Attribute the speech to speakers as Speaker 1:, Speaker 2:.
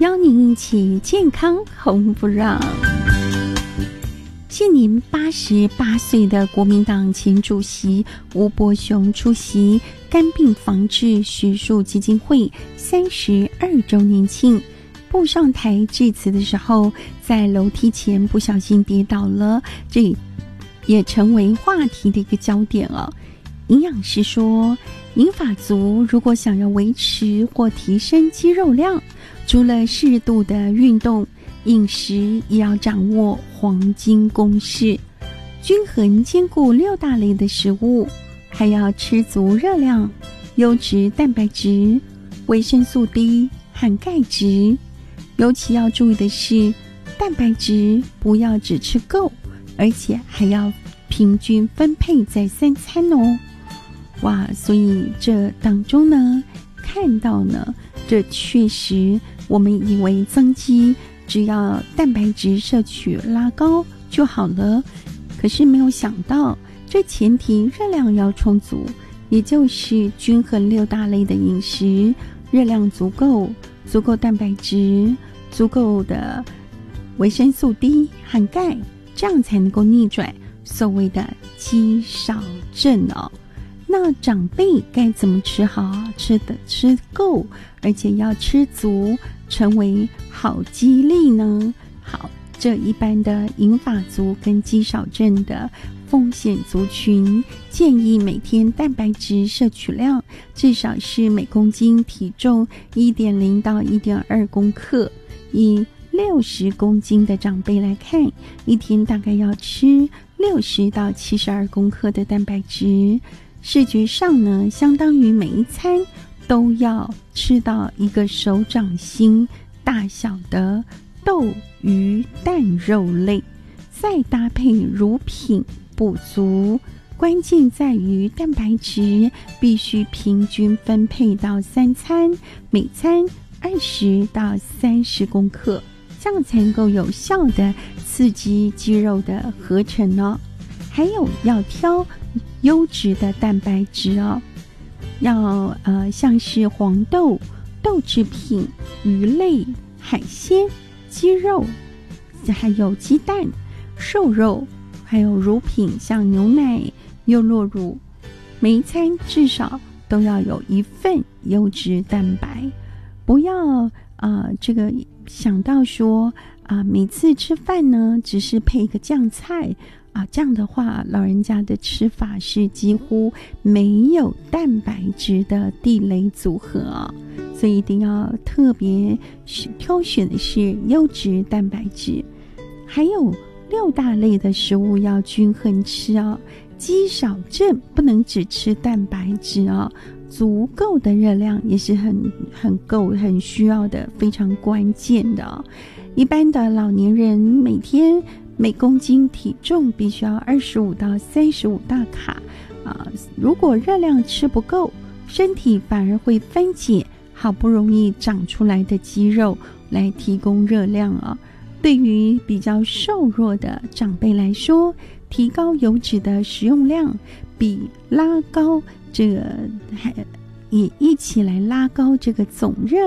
Speaker 1: 邀您一起健康红不让。现年88岁的国民党前主席吴伯雄出席肝病防治学术基金会32周年庆，步上台致辞的时候，在楼梯前不小心跌倒了，这也成为话题的一个焦点了。营养师说，银发族如果想要维持或提升肌肉量，除了适度的运动，饮食也要掌握黄金公式，均衡兼顾6大类的食物，还要吃足热量、优质蛋白质、维生素 D 和钙质。尤其要注意的是，蛋白质不要只吃够，而且还要平均分配在3餐哦。哇，所以这当中呢，看到呢，这确实我们以为增肌只要蛋白质摄取拉高就好了，可是没有想到，这前提热量要充足，也就是均衡6大类的饮食，热量足够，足够蛋白质，足够的维生素 D 和钙，这样才能够逆转所谓的肌少症哦。那长辈该怎么吃好啊？吃够，而且要吃足，成为好肌力呢？好，这一般的银发族跟肌少症的风险族群，建议每天蛋白质摄取量至少是每公斤体重 1.0 到 1.2 公克。以60公斤的长辈来看，一天大概要吃60到72公克的蛋白质。视觉上呢，相当于每一餐都要吃到一个手掌心大小的豆、鱼、蛋、肉类，再搭配乳品补足。关键在于蛋白质必须平均分配到3餐，每餐20到30公克，这样才能够有效的刺激肌肉的合成哦。还有要挑优质的蛋白质哦，要像是黄豆、豆制品、鱼类、海鲜、鸡肉，还有鸡蛋、瘦肉，还有乳品，像牛奶、优酪乳，每一餐至少都要有1份优质蛋白。不要这个想到说每次吃饭呢只是配一个酱菜这样的话，老人家的吃法是几乎没有蛋白质的地雷组合所以一定要特别挑选的是优质蛋白质。还有6大类的食物要均衡吃肌少症不能只吃蛋白质足够的热量也是很够很需要的，非常关键的一般的老年人每天每公斤体重必须要25到35大卡如果热量吃不够，身体反而会分解好不容易长出来的肌肉来提供热量对于比较瘦弱的长辈来说，提高油脂的食用量比拉高这个也一起来拉高这个总热